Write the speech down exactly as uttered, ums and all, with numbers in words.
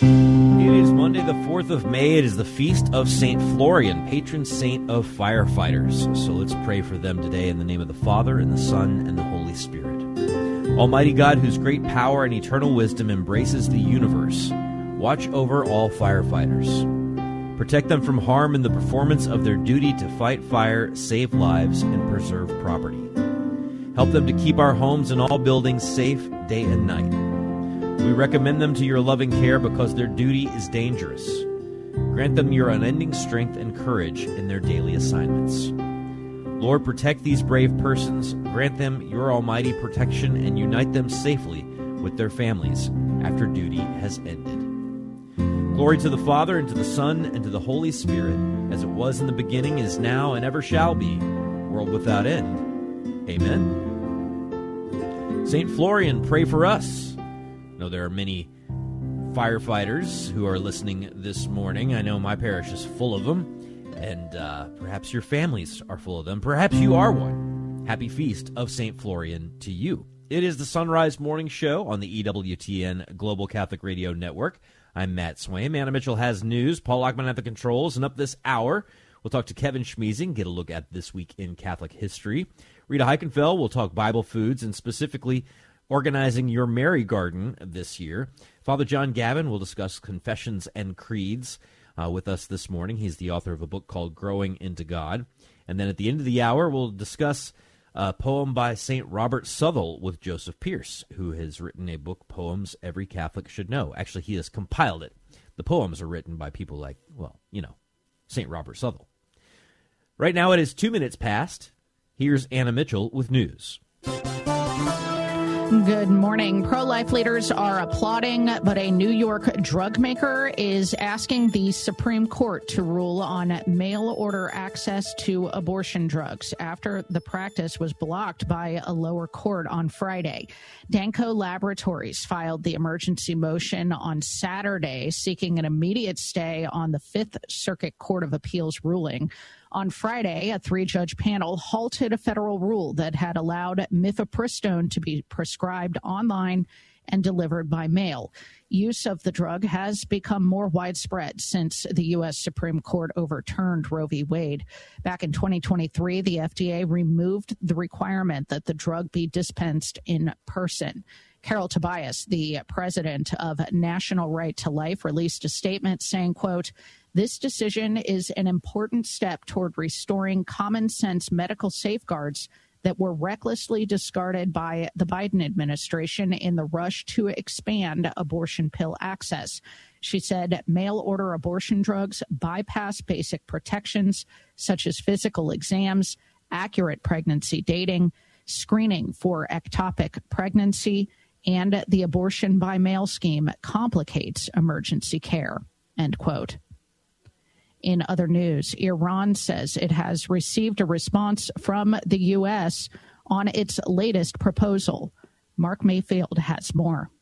It is Monday, the fourth of May. It is the feast of Saint Florian, patron saint of firefighters. So let's pray for them today in the name of the Father, and the Son, and the Holy Spirit. Almighty God, whose great power and eternal wisdom embraces the universe, watch over all firefighters. Protect them from harm in the performance of their duty to fight fire, save lives, and preserve property. Help them to keep our homes and all buildings safe day and night. We recommend them to your loving care because their duty is dangerous. Grant them your unending strength and courage in their daily assignments. Lord, protect these brave persons, grant them your almighty protection, and unite them safely with their families after duty has ended. Glory to the Father, and to the Son, and to the Holy Spirit, as it was in the beginning, is now, and ever shall be, world without end. Amen. Saint Florian, pray for us. I know there are many firefighters who are listening this morning. I know my parish is full of them, and uh, perhaps your families are full of them. Perhaps you are one. Happy feast of Saint Florian to you. It is the Sunrise Morning Show on the E W T N Global Catholic Radio Network. I'm Matt Swaim. Anna Mitchell has news. Paul Lockman at the controls. And up this hour, we'll talk to Kevin Schmiesing, get a look at This Week in Catholic History. Rita Heikenfeld will talk Bible foods and specifically organizing your Mary Garden this year. Father John Gavin will discuss confessions and creeds uh, with us this morning. He's the author of a book called Growing into God. And then at the end of the hour, we'll discuss a poem by Saint Robert Southwell with Joseph Pierce, who has written a book, Poems Every Catholic Should Know. Actually, he has compiled it. The poems are written by people like, well, you know, Saint Robert Southwell. Right now it is two minutes past. Here's Anna Mitchell with news. Good morning. Pro-life leaders are applauding, but a New York drug maker is asking the Supreme Court to rule on mail-order access to abortion drugs after the practice was blocked by a lower court on Friday. Danco Laboratories filed the emergency motion on Saturday, seeking an immediate stay on the Fifth Circuit Court of Appeals ruling. On Friday, a three-judge panel halted a federal rule that had allowed mifepristone to be prescribed online and delivered by mail. Use of the drug has become more widespread since the U S Supreme Court overturned Roe v. Wade. Back in twenty twenty-three, the F D A removed the requirement that the drug be dispensed in person. Carol Tobias, the president of National Right to Life, released a statement saying, quote, "This decision is an important step toward restoring common sense medical safeguards that were recklessly discarded by the Biden administration in the rush to expand abortion pill access." She said mail-order abortion drugs bypass basic protections such as physical exams, accurate pregnancy dating, screening for ectopic pregnancy, and the abortion by mail scheme complicates emergency care, end quote. In other news, Iran says it has received a response from the U S on its latest proposal. Mark Mayfield has more.